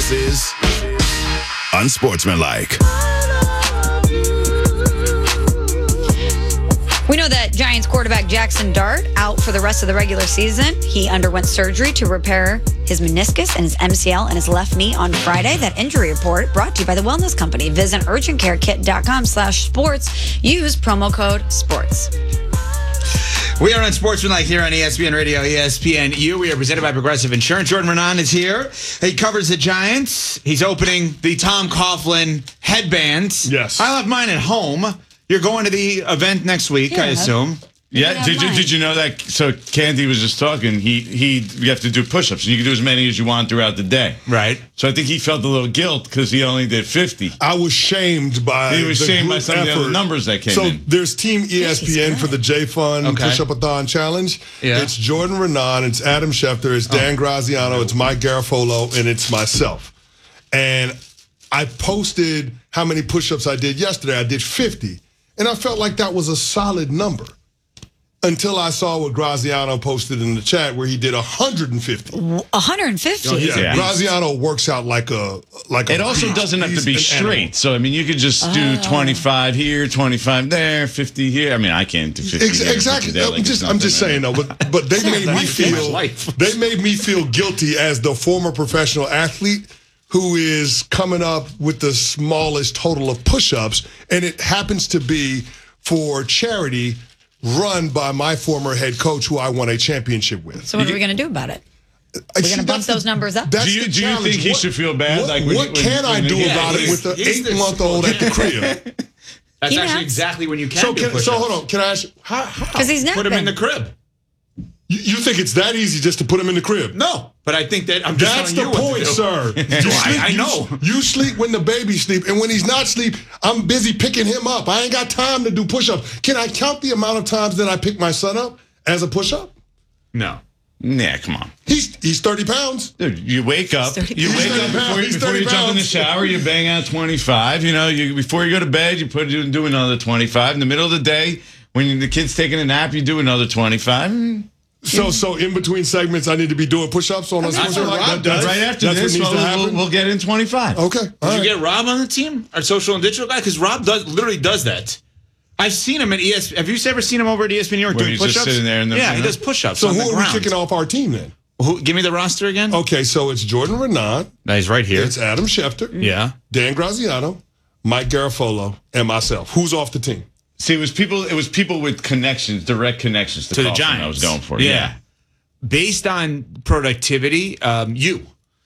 This is Unsportsmanlike. We know that Giants quarterback Jackson Dart out for the rest of the regular season. He underwent surgery to repair his meniscus and his MCL and his left knee on Friday. That injury report brought to you by the Wellness Company. Visit urgentcarekit.com/sports. Use promo code SPORTS. We are on Sportsmanlike here on ESPN Radio, ESPNU. We are presented by Progressive Insurance. Jordan Renan is here. He covers the Giants. He's opening the Tom Coughlin headband. Yes. I left mine at home. You're going to the event next week, I assume. Yeah, did you know that? So Candy was just talking. You have to do push-ups. You can do as many as you want throughout the day. Right. So I think he felt a little guilt because he only did 50. I was shamed by He was shamed by some of the other numbers that came in. So there's Team ESPN for the J-Fun Push-Up-a-thon Challenge. Yeah. It's Jordan Renan, it's Adam Schefter, it's Dan Graziano, it's Mike Garafolo, and it's myself. And I posted how many push-ups I did yesterday. I did 50. And I felt like that was a solid number until I saw what Graziano posted in the chat where he did 150. 150? Oh, yeah. Graziano works out like a It also doesn't have to be straight. So, I mean, you could just do 25 here, 25 there, 50 here. I mean, I can't do 50 here, exactly. 50 there, I'm just saying, though, but they made me feel guilty as the former professional athlete who is coming up with the smallest total of push-ups, and it happens to be for charity run by my former head coach who I won a championship with. So what are we going to do about it? We're going to bump those numbers up? Do you think he should feel bad? What can I do about it with the 8-month-old at the crib? That's actually exactly when you can do push-ups. So hold on, can I ask, how? Because he's not Put him in the crib. You think it's that easy just to put him in the crib? No, but I think that I'm just That's telling the you point, sir. I know. You sleep when the baby sleep, and when he's not sleep, I'm busy picking him up. I ain't got time to do push-ups. Can I count the amount of times that I pick my son up as a push-up? No. Nah, come on. He's 30 pounds. Dude, you wake up. Before you jump in the shower, you bang out 25. You know, before you go to bed, you do another 25. In the middle of the day, when the kid's taking a nap, you do another 25. So in between segments, I need to be doing push-ups on a Right after this, we'll get in 25. Okay. Did you get Rob on the team, our social and digital guy? Because Rob literally does that. I've seen him at ESPN. Have you ever seen him over at ESPN New York doing push-ups? Just sitting there he does push-ups. So who are we kicking off our team then? Give me the roster again. Okay, so it's Jordan Renan. He's right here. It's Adam Schefter. Yeah. Dan Graziano, Mike Garafolo, and myself. Who's off the team? See, it was people with connections, direct connections to the Giants. I was going for. Yeah. Based on productivity, you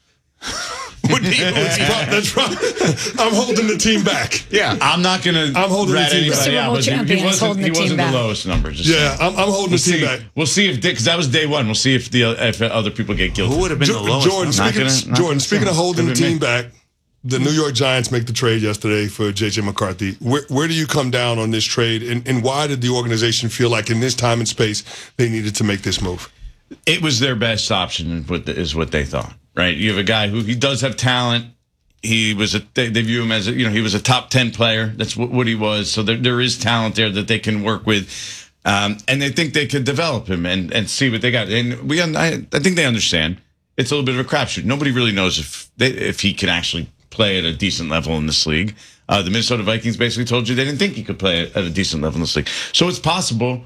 would be. That's right. I'm holding the team back. Yeah, I'm not gonna. I'm holding the team back. Yeah, but he wasn't the lowest number. I'm holding the team back. We'll see if because that was day one. We'll see if other people get guilty. Who would have been the lowest? Jordan, speaking of holding the team back, the New York Giants make the trade yesterday for J.J. McCarthy. Where do you come down on this trade, and why did the organization feel like in this time and space they needed to make this move? It was their best option, is what they thought. Right? You have a guy who he does have talent. He was they view him as he was a top 10 player. That's what he was. So there is talent there that they can work with, and they think they could develop him and see what they got. And I think they understand. It's a little bit of a crapshoot. Nobody really knows if he can actually play at a decent level in this league. The Minnesota Vikings basically told you they didn't think he could play at a decent level in this league. So it's possible.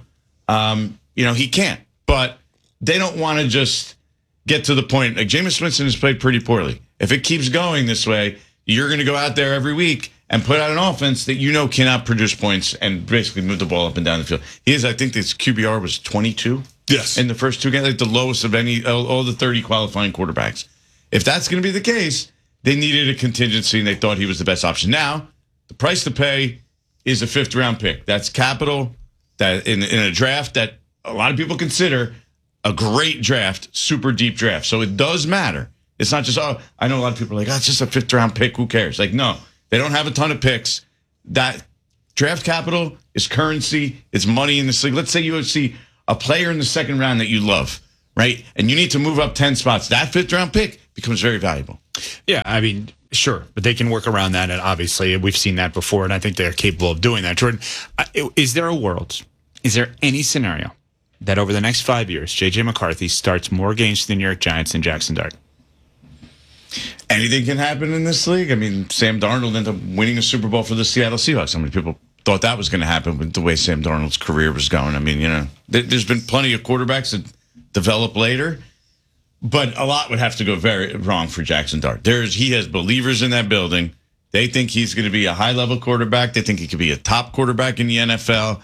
He can't, but they don't want to just get to the point. Like Jameis Winston has played pretty poorly. If it keeps going this way, you're going to go out there every week and put out an offense that cannot produce points and basically move the ball up and down the field. I think his QBR was 22. Yes. In the first two games, like the lowest of all the 30 qualifying quarterbacks. If that's going to be the case, they needed a contingency and they thought he was the best option. Now, the price to pay is a 5th-round pick. That's capital that in a draft that a lot of people consider a great draft, super deep draft. So it does matter. It's not just, I know a lot of people are like, it's just a 5th-round pick. Who cares? Like, no, they don't have a ton of picks. That draft capital is currency. It's money in this league. Let's say you see a player in the 2nd round that you love, right? And you need to move up 10 spots. That 5th-round pick becomes very valuable. Yeah, I mean, sure, but they can work around that, and obviously we've seen that before, and I think they're capable of doing that. Jordan, is there any scenario that over the next 5 years, J.J. McCarthy starts more games for the New York Giants than Jackson Dart? Anything can happen in this league. I mean, Sam Darnold ended up winning a Super Bowl for the Seattle Seahawks. How many people thought that was going to happen with the way Sam Darnold's career was going? I mean, there's been plenty of quarterbacks that develop later, but a lot would have to go very wrong for Jackson Dart. He has believers in that building. They think he's going to be a high-level quarterback. They think he could be a top quarterback in the NFL.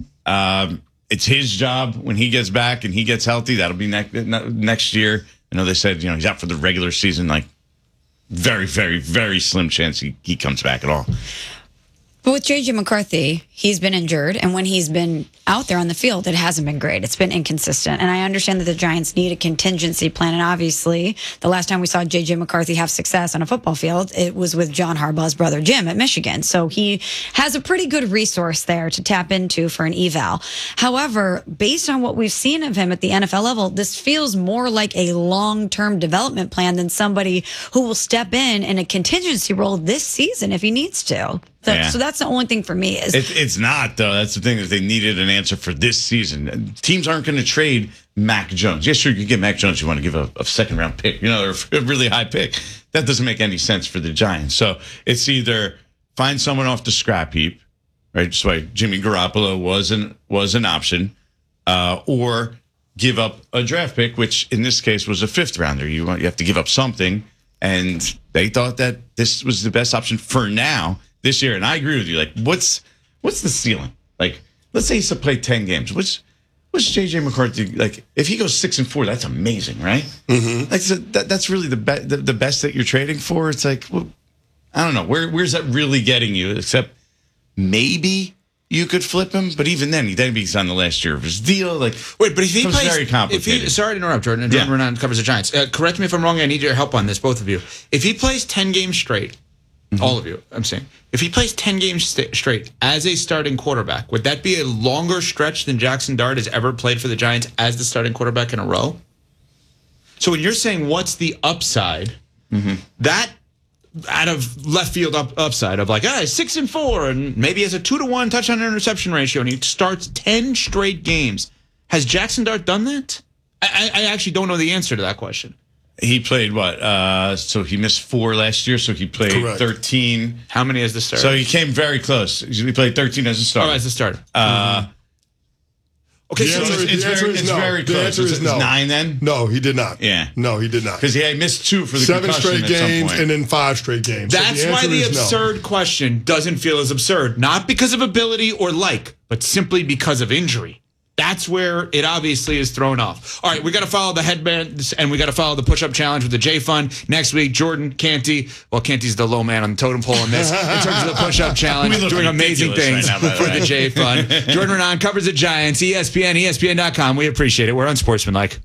It's his job when he gets back and he gets healthy. That'll be next year. I know they said, he's out for the regular season, like very, very, very slim chance he comes back at all. But with J.J. McCarthy, he's been injured, and when he's been out there on the field, it hasn't been great. It's been inconsistent. And I understand that the Giants need a contingency plan, and obviously, the last time we saw J.J. McCarthy have success on a football field, it was with John Harbaugh's brother Jim at Michigan. So he has a pretty good resource there to tap into for an eval. However, based on what we've seen of him at the NFL level, this feels more like a long-term development plan than somebody who will step in a contingency role this season if he needs to. So that's the only thing for me is it's not, though. That's the thing, is they needed an answer for this season. Teams aren't going to trade Mac Jones. Yes, sure, you get Mac Jones, you want to give a second-round pick, or a really high pick. That doesn't make any sense for the Giants. So it's either find someone off the scrap heap, right? That's why Jimmy Garoppolo was an option, or give up a draft pick, which in this case was a fifth-rounder. You have to give up something, and they thought that this was the best option for now. This year, and I agree with you. Like, what's the ceiling? Like, let's say he's to play 10 games. What's J.J. McCarthy like? If he goes 6-4, that's amazing, right? Mm-hmm. Like, so that's really the best that you're trading for. It's like, well, I don't know, where's that really getting you? Except maybe you could flip him, but even then, he's on the last year of his deal. Like, wait, but if he plays, very complicated. Sorry to interrupt, Jordan. Jordan Renan covers the Giants. Correct me if I'm wrong. I need your help on this, both of you. If he plays 10 games straight. All of you, I'm saying. If he plays 10 games straight as a starting quarterback, would that be a longer stretch than Jackson Dart has ever played for the Giants as the starting quarterback in a row? So when you're saying what's the upside, that out of left field upside of like, 6-4 and maybe has a 2-to-1 touchdown interception ratio and he starts 10 straight games. Has Jackson Dart done that? I actually don't know the answer to that question. He played what? So he missed 4 last year. So he played 13. How many as the starter? So he came very close. He played 13 as a starter. Oh, as a starter. Okay, so it's very close. The answer is no. 9 then? No, he did not. Yeah. No, he did not. Because he had missed 2 for the 7 concussion straight at games some point. and then 5 straight games. That's so why the absurd question doesn't feel as absurd. Not because of ability or but simply because of injury. That's where it obviously is thrown off. All right, we got to follow the headbands and we got to follow the push-up challenge with the J Fund. Next week, Jordan, Canty. Well, Canty's the low man on the totem pole in this. In terms of the push-up challenge, doing amazing things right now, for the J Fund. Jordan Renan covers the Giants, ESPN, ESPN.com. We appreciate it. We're unsportsmanlike.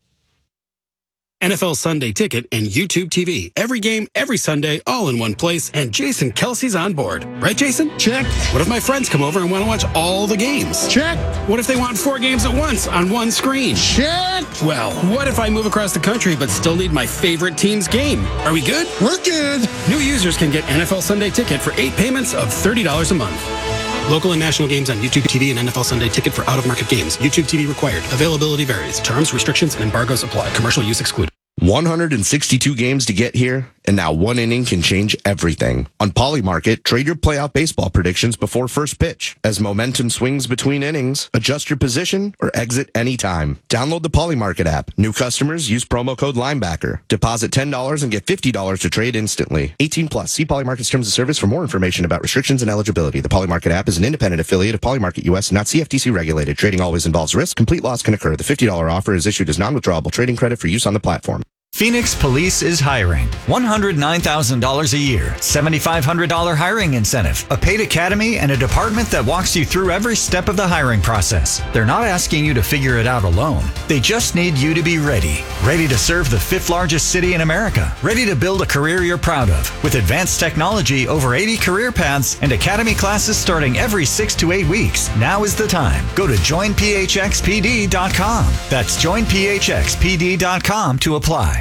NFL Sunday Ticket and YouTube TV. Every game, every Sunday, all in one place. And Jason Kelsey's on board. Right, Jason? Check. What if my friends come over and want to watch all the games? Check. What if they want 4 games at once on one screen? Check. Well, what if I move across the country but still need my favorite team's game? Are we good? We're good. New users can get NFL Sunday Ticket for 8 payments of $30 a month. Local and national games on YouTube TV and NFL Sunday Ticket for out-of-market games. YouTube TV required. Availability varies. Terms, restrictions, and embargoes apply. Commercial use excluded. 162 games to get here, and now one inning can change everything. On Polymarket, trade your playoff baseball predictions before first pitch. As momentum swings between innings, adjust your position or exit anytime. Download the Polymarket app. New customers use promo code Linebacker. Deposit $10 and get $50 to trade instantly. 18 plus. See Polymarket's terms of service for more information about restrictions and eligibility. The Polymarket app is an independent affiliate of Polymarket US, not CFTC regulated. Trading always involves risk. Complete loss can occur. The $50 offer is issued as non-withdrawable trading credit for use on the platform. Phoenix Police is hiring. $109,000 a year, $7,500 hiring incentive, a paid academy, and a department that walks you through every step of the hiring process. They're not asking you to figure it out alone. They just need you to be ready. Ready to serve the 5th largest city in America. Ready to build a career you're proud of. With advanced technology, over 80 career paths, and academy classes starting every 6 to 8 weeks. Now is the time. Go to joinphxpd.com. That's joinphxpd.com to apply.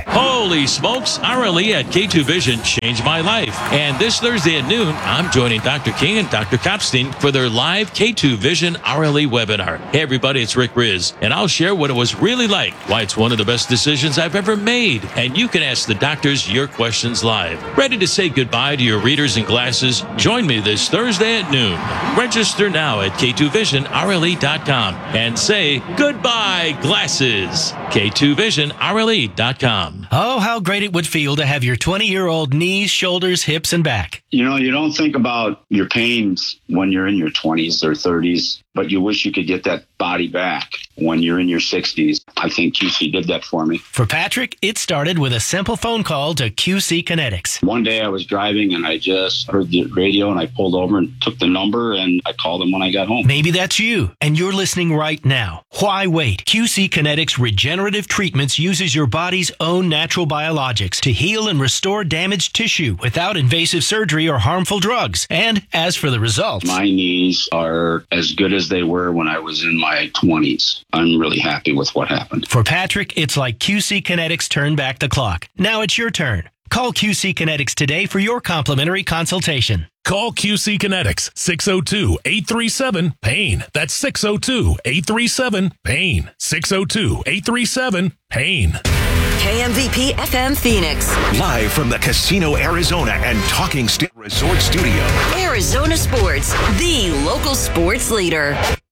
Holy smokes, RLE at K2 Vision changed my life. And this Thursday at noon, I'm joining Dr. King and Dr. Kopstein for their live K2 Vision RLE webinar. Hey everybody, it's Rick Riz, and I'll share what it was really like, why it's one of the best decisions I've ever made, and you can ask the doctors your questions live. Ready to say goodbye to your readers and glasses? Join me this Thursday at noon. Register now at K2VisionRLE.com and say goodbye glasses. K2VisionRLE.com. Oh, how great it would feel to have your 20-year-old knees, shoulders, hips, and back. You know, you don't think about your pains when you're in your 20s or 30s, but you wish you could get that body back when you're in your 60s. I think QC did that for me. For Patrick, it started with a simple phone call to QC Kinetics. One day I was driving and I just heard the radio and I pulled over and took the number and I called them when I got home. Maybe that's you, and you're listening right now. Why wait? QC Kinetics Regenerative Treatments uses your body's own natural biologics to heal and restore damaged tissue without invasive surgery or harmful drugs. And as for the results, my knees are as good as they were when I was in my 20s. I'm really happy with what happened. For Patrick, it's like QC Kinetics turned back the clock. Now it's your turn. Call QC Kinetics today for your complimentary consultation. Call QC Kinetics, 602-837-PAIN. That's 602-837-PAIN. 602-837-PAIN. KMVP FM Phoenix. Live from the Casino Arizona and Talking Stick Resort Studio. Arizona Sports, the local sports leader.